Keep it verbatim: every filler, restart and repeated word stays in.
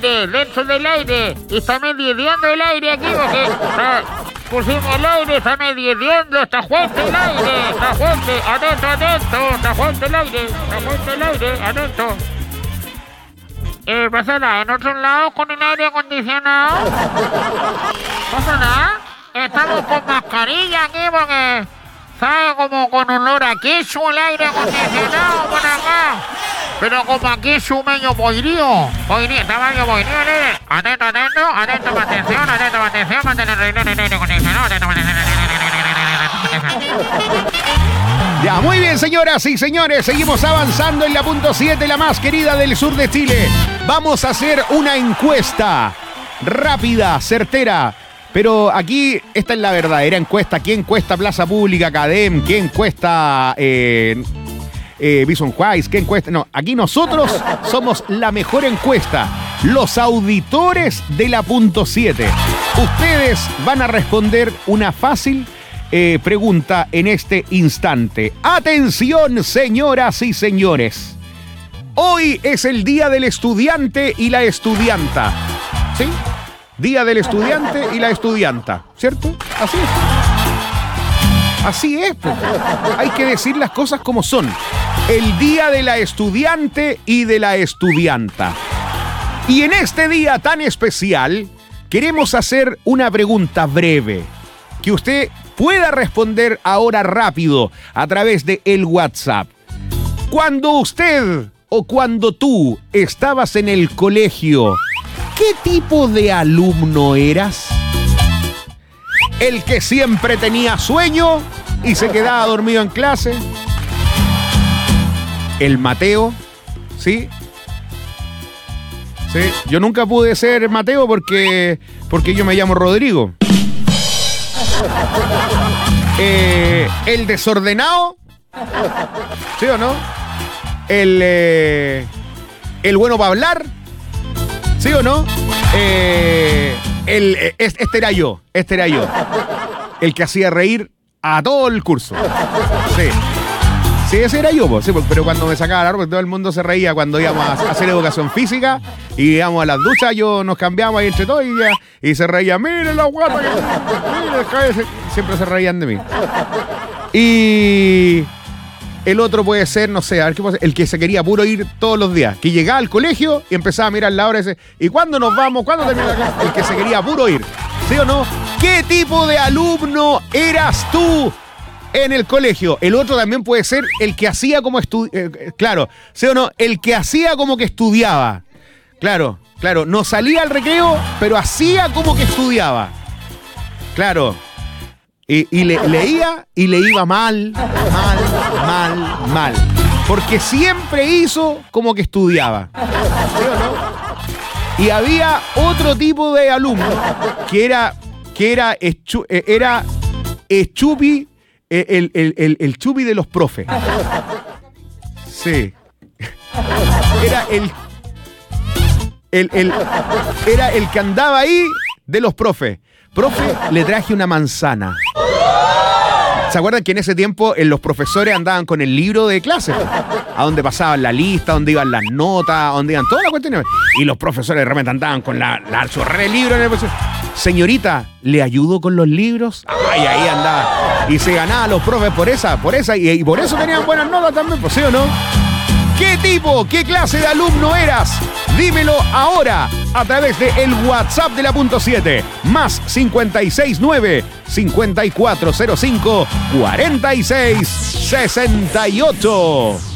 aire, dentro del aire. Y está midiendo el aire aquí porque está, pusimos el aire, está midiendo, está fuerte el aire, está fuerte, adentro, adentro, está fuerte el aire, está fuerte el aire, adentro. Eh, ¿pasa nada? ¿En otros lados con el aire acondicionado? ¿Pasa nada? Estamos con mascarilla aquí porque sabe como con olor a queso el aire acondicionado por acá. Pero como aquí su medio podrido. Podrido, tamaño podrido. Atento, atento, atento, atención, atento, atención, mantener el aire acondicionado, atento, Ya, muy bien, señoras y señores, seguimos avanzando en la punto siete, la más querida del sur de Chile. Vamos a hacer una encuesta rápida, certera. Pero aquí, esta es la verdadera encuesta. ¿Qué encuesta Plaza Pública, Cadem? ¿Qué encuesta eh, eh, Bison Wise? ¿Qué encuesta? No, aquí nosotros somos la mejor encuesta. Los auditores de la punto siete. Ustedes van a responder una fácil eh, pregunta en este instante. Atención, señoras y señores. Hoy es el día del estudiante y la estudianta. ¿Sí? Día del estudiante y la estudianta, ¿cierto? Así es. Así es, pues. Hay que decir las cosas como son. El día de la estudiante y de la estudianta. Y en este día tan especial, queremos hacer una pregunta breve que usted pueda responder ahora rápido a través de el WhatsApp. Cuando usted o cuando tú estabas en el colegio, ¿qué tipo de alumno eras? ¿El que siempre tenía sueño y se quedaba dormido en clase? ¿El Mateo? ¿Sí? Sí. Yo nunca pude ser Mateo porque, porque yo me llamo Rodrigo. Eh, ¿El desordenado? ¿Sí o no? ¿El, eh, el bueno para hablar? ¿Sí o no? Eh, el, este era yo, este era yo. El que hacía reír a todo el curso. Sí. Sí, ese era yo, pues. Sí, pero cuando me sacaba la ropa, todo el mundo se reía cuando íbamos a hacer educación física y íbamos a las duchas, yo nos cambiamos ahí entre todos y, ya, y se reían. Miren la guata que... Miren, siempre se reían de mí. Y... el otro puede ser, no sé, a ver qué puede ser, el que se quería puro ir todos los días. Que llegaba al colegio y empezaba a mirar la hora y dice, ¿y cuándo nos vamos? ¿Cuándo termina la clase? El que se quería puro ir. ¿Sí o no? ¿Qué tipo de alumno eras tú en el colegio? El otro también puede ser el que hacía como estudiaba. Eh, claro, ¿sí o no? El que hacía como que estudiaba. Claro, claro. No salía al recreo, pero hacía como que estudiaba. Claro. Y, y le, leía y le iba mal, mal, mal, mal. Porque siempre hizo como que estudiaba. ¿Sí o no? Y había otro tipo de alumno que era, que era, echu, era echupi, el, el, el, el chupi de los profes. Sí. Era el, el, el, era el que andaba ahí de los profes. Profe, le traje una manzana. ¿Se acuerdan que en ese tiempo eh, los profesores andaban con el libro de clase? A donde pasaban la lista, donde iban las notas, a donde iban todas las cuestiones. Y los profesores de repente andaban con la, la chorrera de libros. En el... Señorita, ¿le ayudo con los libros? Ay, ahí andaba. Y se ganaba a los profes por esa, por esa. Y, y por eso tenían buenas notas también, pues, ¿sí o no? ¿Qué tipo, qué clase de alumno eras? Dímelo ahora a través de el WhatsApp de la punto siete. Más cincuenta y seis nueve, cincuenta y cuatro cero cinco, cuarenta y seis sesenta y ocho.